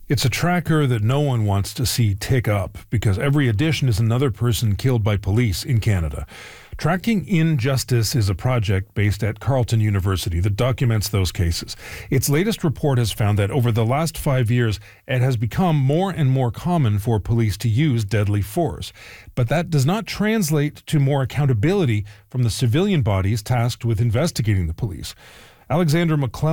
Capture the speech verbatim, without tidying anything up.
It's a tracker that no one wants to see tick up because every addition is another person killed by police in Canada. Tracking Injustice is a project based at Carleton University that documents those cases. Its latest report has found that over the last five years, it has become more and more common for police to use deadly force. But that does not translate to more accountability from the civilian bodies tasked with investigating the police. Alexander McClellan